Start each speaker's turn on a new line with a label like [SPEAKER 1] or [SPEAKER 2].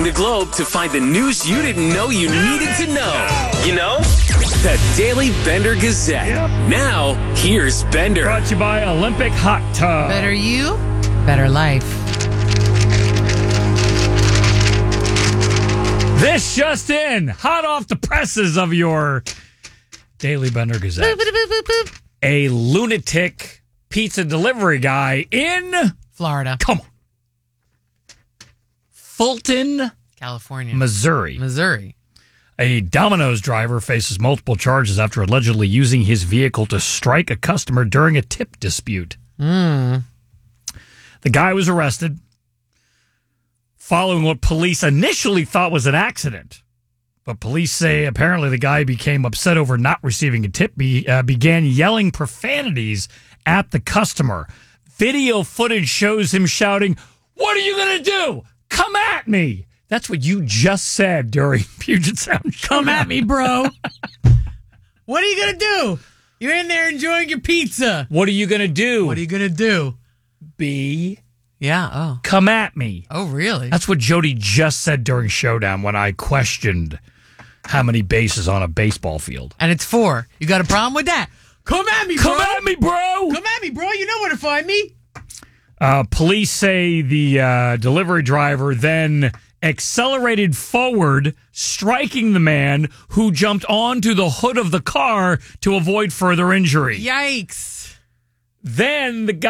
[SPEAKER 1] the globe to find the news you didn't know you needed to know. You know? The Daily Bender Gazette.
[SPEAKER 2] Yep.
[SPEAKER 1] Now, here's Bender.
[SPEAKER 2] Brought to you by Olympic Hot Tub.
[SPEAKER 3] Better you, better life.
[SPEAKER 2] This just in, hot off the presses of your Daily Bender Gazette.
[SPEAKER 3] Boop, boop, boop, boop, boop.
[SPEAKER 2] A lunatic pizza delivery guy in
[SPEAKER 3] Florida.
[SPEAKER 2] Come on. Fulton,
[SPEAKER 3] California.
[SPEAKER 2] Missouri. A Domino's driver faces multiple charges after allegedly using his vehicle to strike a customer during a tip dispute. The guy was arrested following what police initially thought was an accident. But police say apparently the guy became upset over not receiving a tip, began yelling profanities at the customer. Video footage shows him shouting, "What are you going to do? Come at me!" That's what you just said during Puget Sound.
[SPEAKER 3] Come at me, bro. What are you going to do? You're in there enjoying your pizza.
[SPEAKER 2] What are you going to do?
[SPEAKER 3] What are you going to do? Yeah, oh.
[SPEAKER 2] Come at me.
[SPEAKER 3] Oh, really?
[SPEAKER 2] That's what Jody just said during Showdown when I questioned how many bases on a baseball field.
[SPEAKER 3] And it's 4. You got a problem with that? Come at me, bro.
[SPEAKER 2] Come at me, bro.
[SPEAKER 3] Come at me, bro. You know where to find me.
[SPEAKER 2] Police say the delivery driver then accelerated forward, striking the man who jumped onto the hood of the car to avoid further injury.
[SPEAKER 3] Yikes.
[SPEAKER 2] Then the guy